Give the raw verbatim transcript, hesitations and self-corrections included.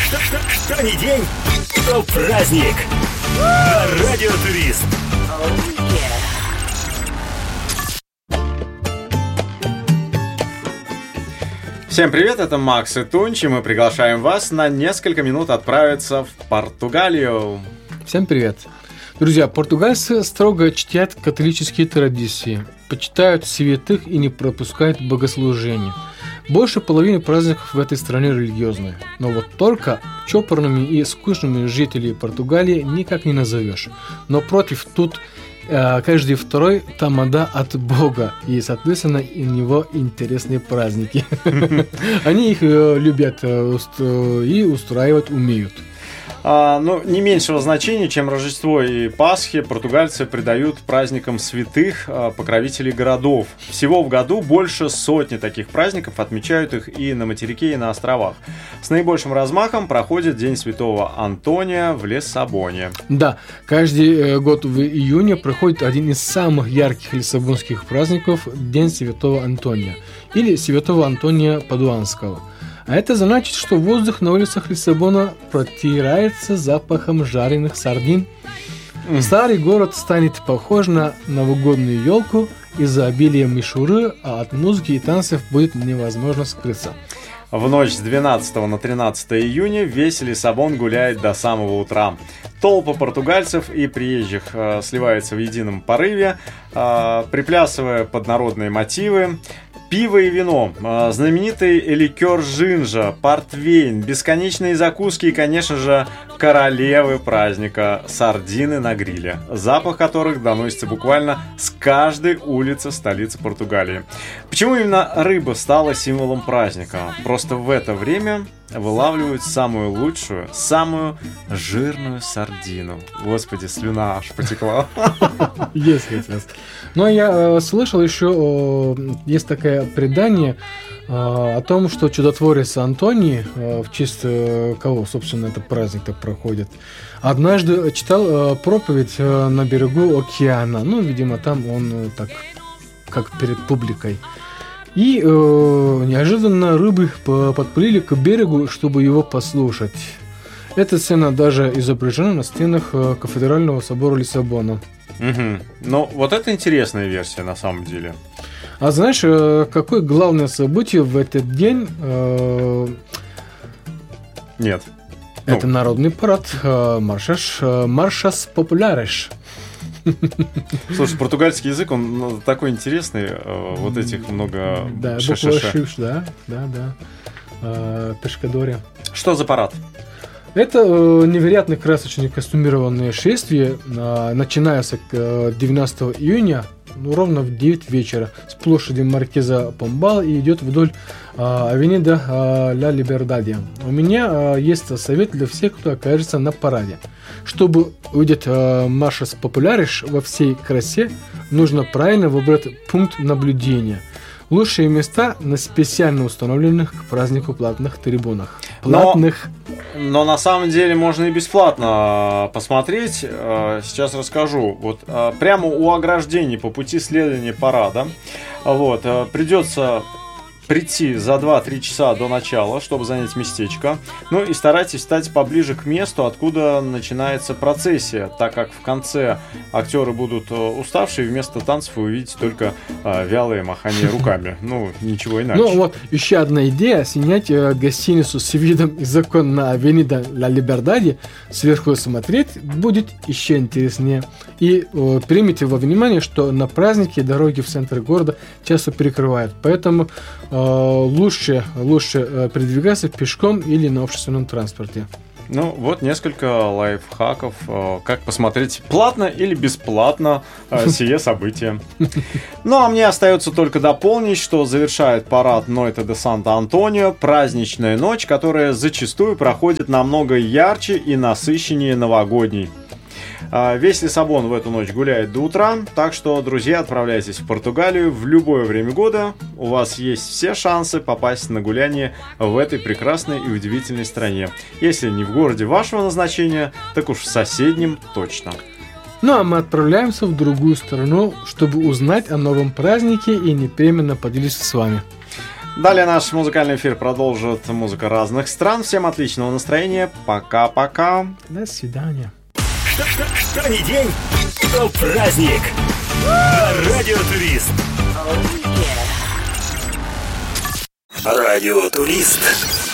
Что, что, что ни день, то праздник. На Радио Турист. Всем привет, это Макс и Тунч, и мы приглашаем вас на несколько минут отправиться в Португалию. Всем привет. Друзья, португальцы строго чтят католические традиции, почитают святых и не пропускают богослужения. Больше половины праздников в этой стране религиозные. Но вот только чопорными и скучными жителей Португалии никак не назовешь. Но против тут э, каждый второй тамада от Бога. И, соответственно, у него интересные праздники. Они их любят и устраивать умеют. А, ну, не меньшего значения, чем Рождество и Пасхи, португальцы придают праздникам святых, а, покровителей городов. Всего в году больше сотни таких праздников, отмечают их и на материке, и на островах. С наибольшим размахом проходит День Святого Антония в Лиссабоне. Да, каждый год в июне проходит один из самых ярких лиссабонских праздников – День Святого Антония или Святого Антония Падуанского. А это значит, что воздух на улицах Лиссабона протирается запахом жареных сардин. Mm. Старый город станет похож на новогоднюю елку из-за обилия мишуры, а от музыки и танцев будет невозможно скрыться. В ночь с двенадцатого на тринадцатое июня весь Лиссабон гуляет до самого утра. Толпа португальцев и приезжих э, сливается в едином порыве, э, приплясывая под народные мотивы. Пиво и вино, знаменитый ликер жинжа, портвейн, бесконечные закуски и, конечно же, королевы праздника – сардины на гриле, запах которых доносится буквально с каждой улицы столицы Португалии. Почему именно рыба стала символом праздника? Просто в это время вылавливают самую лучшую, самую жирную сардину. Господи, слюна аж потекла. Есть, есть, есть. Но я э, слышал еще, э, есть такое предание э, о том, что чудотворец Антоний, э, в честь э, кого, собственно, этот праздник так проходит, однажды читал э, проповедь э, на берегу океана. Ну, видимо, там он э, так, как перед публикой. И э, неожиданно рыбы подплыли к берегу, чтобы его послушать. Эта сцена даже изображена на стенах э, кафедрального собора Лиссабона. Угу. Ну, вот это интересная версия на самом деле. А знаешь, э, какое главное событие в этот день? Э, Нет. Это ну. народный парад э, Маршаш, э, Маршас Популяриш. Слушай, португальский язык, он ну, такой интересный, э, вот этих много да, ш-ш-ш. Да, да, да. Э, Пешкадоре. Что за парад? Это э, невероятно красочное костюмированное шествие, э, начиная с э, двенадцатого июня, ну, ровно в девять вечера, с площади Маркиза Помбал и идет вдоль э, авенида э, Ла Либердаде. У меня э, есть совет для всех, кто окажется на параде. Чтобы увидеть э, Маршас Популяриш во всей красе, нужно правильно выбрать пункт наблюдения. Лучшие места на специально установленных к празднику платных трибунах. Платных. Но, но на самом деле можно и бесплатно посмотреть. Сейчас расскажу. Вот прямо у ограждений по пути следования парада вот, придется прийти за два-три часа до начала, чтобы занять местечко. Ну и старайтесь стать поближе к месту, откуда начинается процессия, так как в конце актеры будут уставшие, вместо танцев вы увидите только а, вялые махания руками. Ну, ничего иначе. Ну вот, еще одна идея: снять э, гостиницу с видом из окон на авенида Ла Либердаде, сверху смотреть будет еще интереснее. И э, примите во внимание, что на праздники дороги в центр города часто перекрывают, поэтому э, лучше, лучше передвигаться пешком или на общественном транспорте. Ну, вот несколько лайфхаков, как посмотреть, платно или бесплатно сие событие. Ну, а мне остается только дополнить, что завершает парад Нойте де Санто-Антонио праздничная ночь, которая зачастую проходит намного ярче и насыщеннее новогодней. Весь Лиссабон в эту ночь гуляет до утра, так что, друзья, отправляйтесь в Португалию в любое время года. У вас есть все шансы попасть на гуляние в этой прекрасной и удивительной стране. Если не в городе вашего назначения, так уж в соседнем точно. Ну а мы отправляемся в другую страну, чтобы узнать о новом празднике и непременно поделиться с вами. Далее наш музыкальный эфир продолжит музыка разных стран. Всем отличного настроения. Пока-пока. До свидания. Что, что, что не день, то праздник. На Радио Турист. Радио Турист.